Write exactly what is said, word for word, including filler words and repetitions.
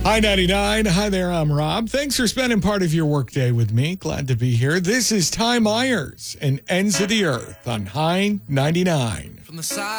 Hi, ninety-nine. Hi there, I'm Rob. Thanks for spending part of your workday with me. Glad to be here. This is Ty Myers and Ends of the Earth on High ninety-nine. From the side.